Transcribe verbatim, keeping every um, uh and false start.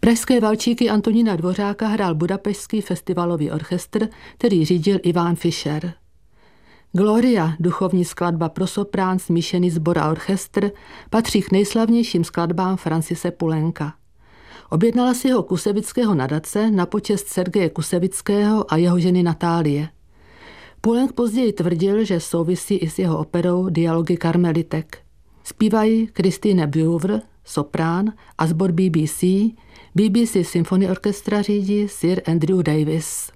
Pražské valčíky Antonína Dvořáka hrál Budapešský festivalový orchestr, který řídil Ivan Fischer. Gloria, duchovní skladba pro soprán smíšený sbor a orchestr, patří k nejslavnějším skladbám Francise Poulenca. Objednala si ho Kusevického nadace na počest Sergeje Kusevického a jeho ženy Natálie. Poulenc později tvrdil, že souvisí i s jeho operou Dialogy karmelitek. Zpívají Christine Brewer, soprán, a sbor B B C, B B C Symphony Orchestra řídí Sir Andrew Davis.